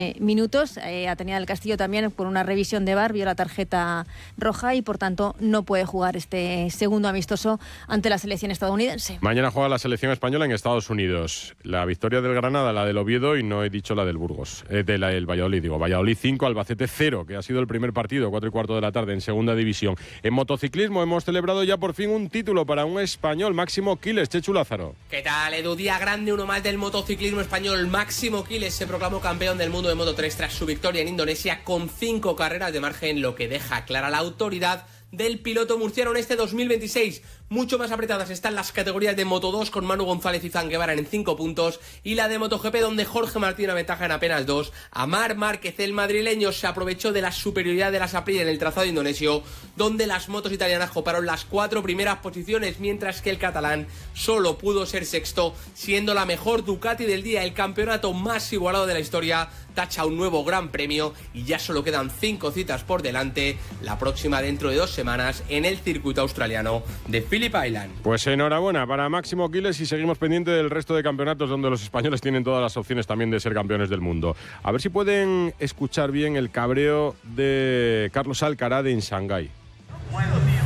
minutos. Atenea del Castillo también por una revisión de VAR vio la tarjeta roja y por tanto no puede jugar este segundo amistoso ante la selección estadounidense. Mañana juega la selección española en Estados Unidos. La victoria del Granada, la del Oviedo y no he dicho la del Burgos, del Valladolid, Valladolid 5, Albacete 0, que ha sido el primer partido, 4:15 de la tarde en segunda división. En motociclismo hemos celebrado ya por fin un título para un español, Máximo Quiles. Chechu Lázaro. ¿Qué tal, Edu? Día grande, uno más del motociclismo español. Máximo Quiles se proclamó campeón del mundo de Moto3 tras su victoria en Indonesia con 5 carreras de margen, lo que deja clara la autoridad del piloto murciano en este 2026. Mucho más apretadas están las categorías de Moto2 con Manu González y Zan Guevara en 5 puntos y la de MotoGP donde Jorge Martín aventaja en apenas 2 a Marc Márquez. El madrileño se aprovechó de la superioridad de las Aprilia en el trazado indonesio, donde las motos italianas coparon las 4 primeras posiciones, mientras que el catalán solo pudo ser sexto, siendo la mejor Ducati del día. El campeonato más igualado de la historia tacha un nuevo gran premio y ya solo quedan 5 citas por delante, la próxima dentro de 2 semanas en el circuito australiano de Phillip Island. Pues enhorabuena para Máximo Quiles y seguimos pendiente del resto de campeonatos donde los españoles tienen todas las opciones también de ser campeones del mundo. A ver si pueden escuchar bien el cabreo de Carlos Alcaraz en Shanghái. No puedo, tío.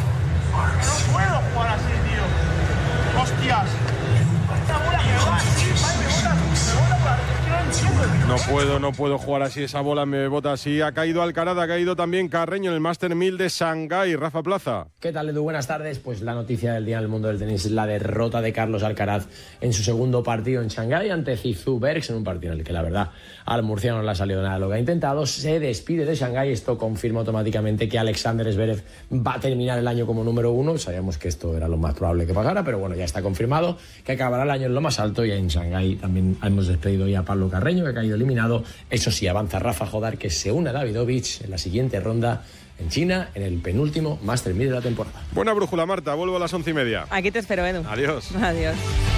No puedo jugar así, tío. Hostias. Esta bola que va así, me bota por la recepción, No puedo jugar así, esa bola me bota así. Ha caído Alcaraz, ha caído también Carreño en el Master 1000 de Shanghái. Rafa Plaza. ¿Qué tal, Edu? Buenas tardes. Pues la noticia del día en el mundo del tenis es la derrota de Carlos Alcaraz en su segundo partido en Shanghái ante Zizou Bergs, en un partido en el que la verdad al murciano no le ha salido nada de lo que ha intentado. Se despide de Shanghái. Esto confirma automáticamente que Alexander Zverev va a terminar el año como número 1. Sabíamos que esto era lo más probable que pasara, pero bueno, ya está confirmado que acabará el año en lo más alto. Y en Shanghái también hemos despedido ya a Pablo Carreño, que ha caído eliminado. Eso sí, avanza Rafa Jodar, que se une a Davidovich en la siguiente ronda en China, en el penúltimo Master 1000 de la temporada. Buena brújula, Marta. Vuelvo a las 11:30. Aquí te espero, Edu. Adiós. Adiós.